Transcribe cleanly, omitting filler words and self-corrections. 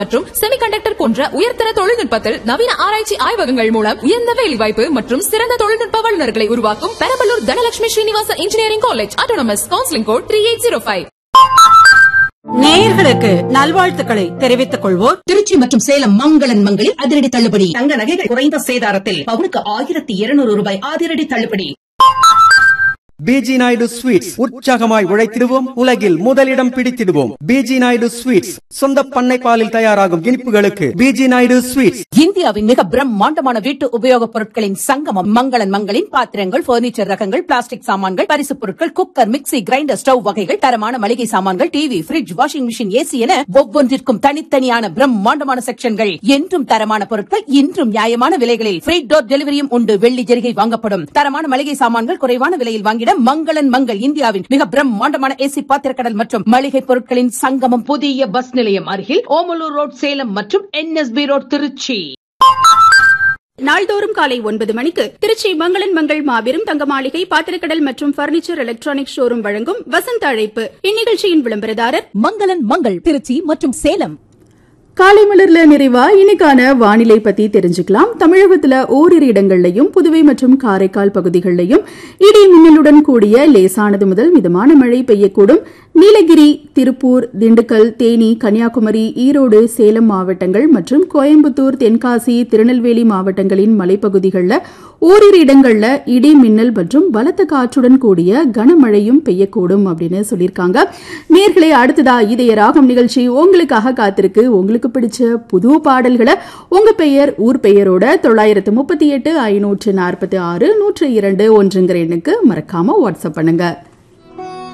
மற்றும் செமிகண்டக்டர் போன்ற உயர்தர தொழில்நுட்பத்தில் நவீன ஆராய்ச்சி ஆய்வகங்கள் மூலம் உயர்ந்த வேலைவாய்ப்பு மற்றும் சிறந்த தொழில்நுட்ப வல்லுநர்களை உருவாக்கும் Perambalur Dhanalakshmi Srinivasan engineering college autonomous counselling code 3805. நேயர்களுக்கு நல்வாழ்த்துக்களை தெரிவித்துக் கொள்வோர் திருச்சி மற்றும் சேலம் மங்களன் மங்களில் அதிரடி தள்ளுபடி. தங்க நகைகள் குறைந்த சேதாரத்தில் பவுனுக்கு 1200 ரூபாய் அதிரடி தள்ளுபடி. பிஜி நாயுடு ஸ்வீட்ஸ் உற்சாகமாய் உழைத்திடுவோம், உலகில் முதலிடம் பிடித்திடுவோம். பிஜி நாயுடு ஸ்வீட்ஸ் சொந்த பண்ணை பாலில் தயாராகும் இனிப்புகளுக்கு பிஜி நாயுடு ஸ்வீட்ஸ். இந்தியாவின் மிக பிரம்மாண்டமான வீட்டு உபயோகப் பொருட்களின் சங்கமம் மங்களன் மங்களின் பாத்திரங்கள், பர்னிச்சர் ரகங்கள், பிளாஸ்டிக் சாமான்கள், பரிசுப் பொருட்கள், குக்கர், மிக்ஸி, கிரைண்டர், ஸ்டவ் வகைகள், தரமான மளிகை சாமான்கள், TV, bridge, washing machine, AC என ஒவ்வொன்றிற்கும் தனித்தனியான பிரம்மாண்டமான செக்ஷன்கள். என்றும் தரமான பொருட்கள், இன்றும் நியாயமான விலைகளில் ஃப்ரீ டோர் டெலிவரியும் உண்டு. வெள்ளி ஜெரிகை வாங்கப்படும். தரமான மளிகை சாமான்கள் குறைவான விலையில் வாங்கிட மங்களன் மங்கள். இந்தியாவின் மிக பிரம்மாண்டமான ஏசி பாத்திரக்கடல் மற்றும் மளிகை பொருட்களின் சங்கமம். புதிய பஸ் நிலையம் அருகில் ஓமலூர் ரோட் சேலம் மற்றும் NSB ரோட் திருச்சி. நாள்தோறும் காலை 9 மணிக்கு திருச்சி மங்களன் மங்கள் மாபெரும் தங்க மாளிகை பாத்திரக்கடல் மற்றும் பர்னிச்சர் எலக்ட்ரானிக் ஷோரூம் வழங்கும் வசந்த அழைப்பு. இந்நிகழ்ச்சியின் விளம்பரதாரர் மங்களன் மங்கள் திருச்சி மற்றும் சேலம். காலை மலர்ல நிறைவா இன்னைக்கான வானிலை பத்தி தெரிஞ்சுக்கலாம். தமிழகத்துல ஓரிரு இடங்கள்லயும் புதுவை மற்றும் காரைக்கால் பகுதிகளிலையும் இடி மின்னலுடன் கூடிய லேசானது முதல் மிதமான மழை பெய்யக்கூடும். நீலகிரி, திருப்பூர், திண்டுக்கல், தேனி, கன்னியாகுமரி, ஈரோடு, சேலம் மாவட்டங்கள் மற்றும் கோயம்புத்தூர், தென்காசி, திருநெல்வேலி மாவட்டங்களின் மலைப்பகுதிகளில் ஓரிரு இடங்கள்ல இடி மின்னல் மற்றும் பலத்த காற்றுடன் கூடிய கனமழையும் பெய்யக்கூடும் அப்படின்னு சொல்லியிருக்காங்க. நேர்களே, அடுத்ததா இதய ராகம் நிகழ்ச்சி உங்களுக்காக காத்திருக்கு. உங்களுக்கு பிடிச்ச புது பாடல்களை உங்க பெயர், ஊர் பெயரோட 938 546 102 1 எண்ணுக்கு மறக்காம வாட்ஸ்அப் பண்ணுங்க.